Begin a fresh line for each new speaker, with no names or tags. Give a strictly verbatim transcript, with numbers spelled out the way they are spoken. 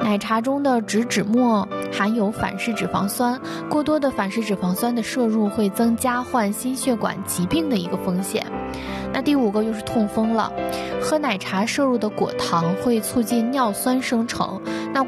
奶茶中的植脂末含有反式脂肪酸，过多的反式脂肪酸的摄入会增加患心血管疾病的一个风险。那第五个就是痛风了，喝奶茶摄入的果糖会促进尿酸生成，那